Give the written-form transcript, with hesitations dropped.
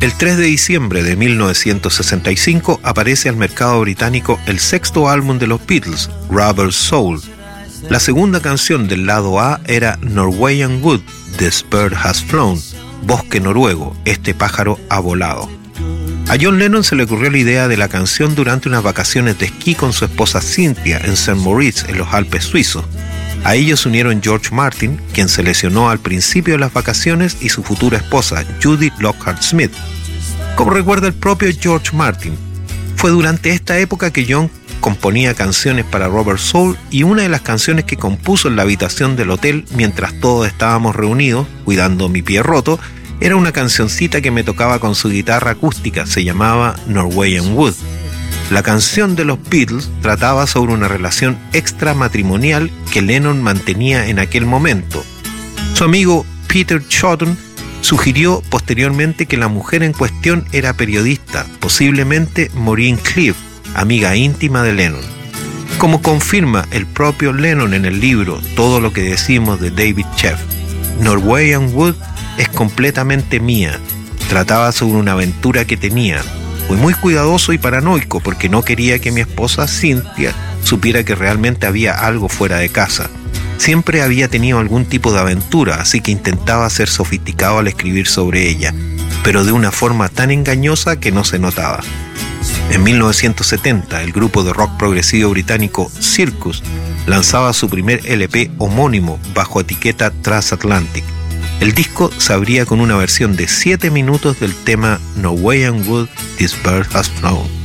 El 3 de diciembre de 1965 aparece al mercado británico el sexto álbum de los Beatles, Rubber Soul. La segunda canción del lado A era Norwegian Wood, This Bird Has Flown, Bosque noruego, este pájaro ha volado. A John Lennon se le ocurrió la idea de la canción durante unas vacaciones de esquí con su esposa Cynthia en St. Moritz, en los Alpes suizos. A ellos se unieron George Martin, quien se lesionó al principio de las vacaciones, y su futura esposa, Judith Lockhart Smith. Como recuerda el propio George Martin, fue durante esta época que John componía canciones para Rubber Soul, y una de las canciones que compuso en la habitación del hotel mientras todos estábamos reunidos, cuidando mi pie roto, era una cancioncita que me tocaba con su guitarra acústica, se llamaba Norwegian Wood. La canción de los Beatles trataba sobre una relación extramatrimonial que Lennon mantenía en aquel momento. Su amigo Peter Shotton sugirió posteriormente que la mujer en cuestión era periodista, posiblemente Maureen Cleave, amiga íntima de Lennon. Como confirma el propio Lennon en el libro Todo lo que decimos de David Sheff, Norwegian Wood es completamente mía. Trataba sobre una aventura que tenía. Fui muy cuidadoso y paranoico porque no quería que mi esposa Cynthia supiera que realmente había algo fuera de casa. Siempre había tenido algún tipo de aventura, así que intentaba ser sofisticado al escribir sobre ella, pero de una forma tan engañosa que no se notaba. En 1970, el grupo de rock progresivo británico Circus lanzaba su primer LP homónimo bajo etiqueta Transatlantic. El disco se abría con una versión de 7 minutos del tema Norwegian Wood, This Bird Has Flown.